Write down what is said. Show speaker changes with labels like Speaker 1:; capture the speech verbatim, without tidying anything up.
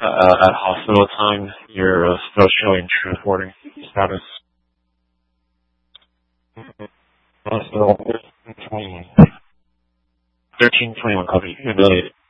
Speaker 1: Uh, at hospital time, you're uh, still showing transporting status. Hospital thirteen twenty-one copy. Ability.